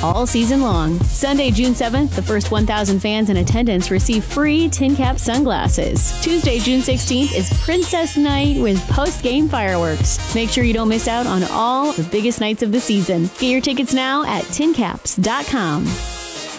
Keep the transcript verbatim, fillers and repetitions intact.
all season long. Sunday, June seventh, the first one thousand fans in attendance receive free TinCap sunglasses. Tuesday, June sixteenth is Princess Night with post-game fireworks. Make sure you don't miss out on all the biggest nights of the season. Get your tickets now at tin caps dot com.